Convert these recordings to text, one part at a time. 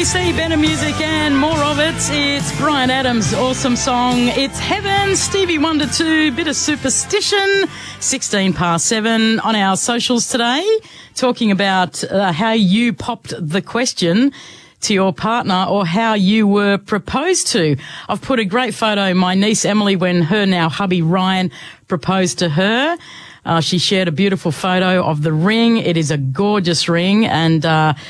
2EC, better music and more of it. It's Bryan Adams' awesome song, It's Heaven. Stevie Wonder 2, bit of superstition. 7:16 on our socials today, talking about how you popped the question to your partner or how you were proposed to. I've put a great photo of my niece Emily when her now hubby Ryan proposed to her. She shared a beautiful photo of the ring. It is a gorgeous ring, and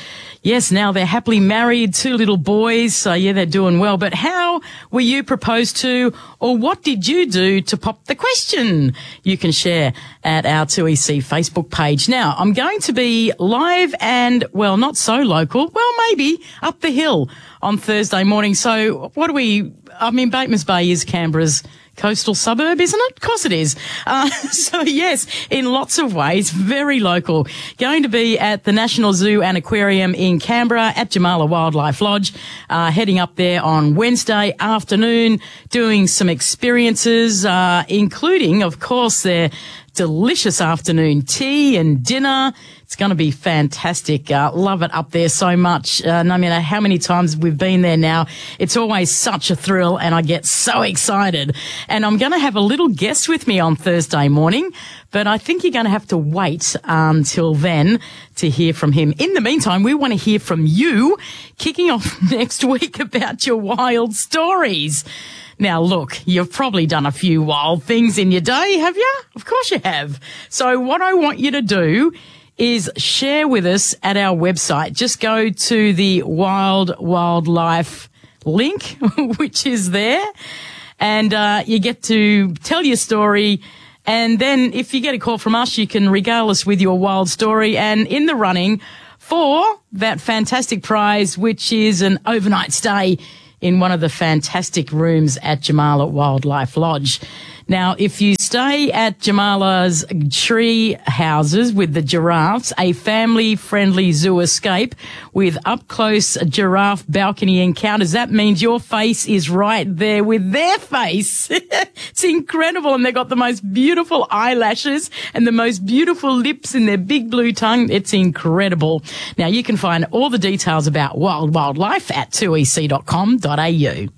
yes, now they're happily married, 2 little boys, so yeah, they're doing well. But how were you proposed to, or what did you do to pop the question? You can share at our 2EC Facebook page. Now, I'm going to be live and, well, not so local, well, maybe up the hill on Thursday morning. So Batemans Bay is Canberra's coastal suburb, isn't it? Of course it is. So yes, in lots of ways, very local. Going to be at the National Zoo and Aquarium in Canberra at Jamala Wildlife Lodge, heading up there on Wednesday afternoon, doing some experiences, including, of course, their delicious afternoon tea and dinner. It's going to be fantastic. Love it up there so much. No matter how many times we've been there now, it's always such a thrill and I get so excited. And I'm going to have a little guest with me on Thursday morning, but I think you're going to have to wait until then to hear from him. In the meantime, we want to hear from you, kicking off next week about your wild stories. Now, look, you've probably done a few wild things in your day, have you? Of course you have. So what I want you to do is share with us at our website. Just go to the Wild Wildlife link, which is there, and you get to tell your story. And then if you get a call from us, you can regale us with your wild story and in the running for that fantastic prize, which is an overnight stay in one of the fantastic rooms at Jamala Wildlife Lodge. Now, if you stay at Jamala's tree houses with the giraffes, a family-friendly zoo escape with up-close giraffe balcony encounters, that means your face is right there with their face. It's incredible, and they've got the most beautiful eyelashes and the most beautiful lips and their big blue tongue. It's incredible. Now, you can find all the details about wild wildlife at 2ec.com.au.